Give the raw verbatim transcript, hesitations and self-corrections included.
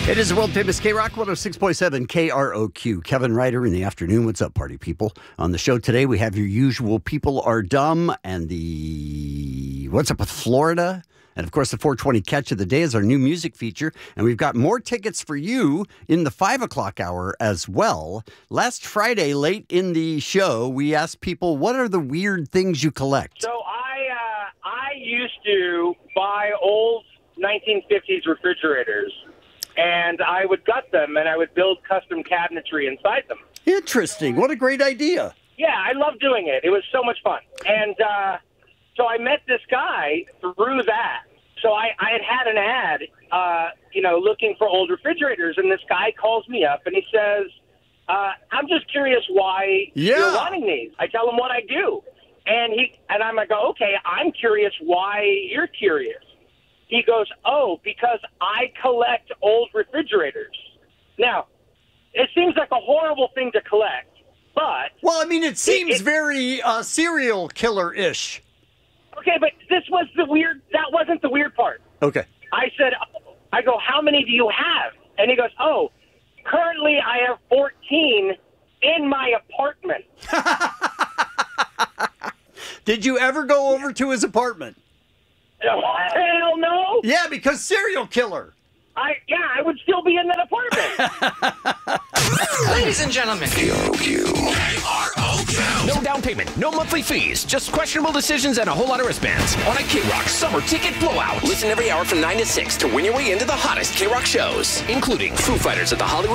It is the world-famous K-Rock one oh six point seven K R O Q. Kevin Ryder in the afternoon. What's up, party people? On the show today, we have your usual People Are Dumb and the What's Up with Florida. And, of course, the four twenty Catch of the Day is our new music feature. And we've got more tickets for you in the five o'clock hour as well. Last Friday, late in the show, we asked people, what are the weird things you collect? So I, uh, I used to buy old nineteen fifties refrigerators. And I would gut them, and I would build custom cabinetry inside them. Interesting. What a great idea. Yeah, I love doing it. It was so much fun. And uh, so I met this guy through that. So I, I had had an ad, uh, you know, looking for old refrigerators, and this guy calls me up, and he says, uh, I'm just curious why yeah. you're wanting these. I tell him what I do. And he and I'm like, okay, I'm curious why you're curious. He goes, oh, because I collect old refrigerators. Now, it seems like a horrible thing to collect, but... Well, I mean, it seems it, it, very uh, serial killer-ish. Okay, but this was the weird... That wasn't the weird part. Okay. I said, I go, how many do you have? And he goes, oh, currently I have fourteen in my apartment. Did you ever go over to his apartment? Hell no. Yeah, because serial killer. I yeah, I would still be in that apartment. Ladies and gentlemen, K R O Q. K R O Q. No down payment, no monthly fees, just questionable decisions and a whole lot of wristbands on a K-Rock summer ticket blowout. Listen every hour from nine to six to win your way into the hottest K-Rock shows, Including Foo Fighters at the Hollywood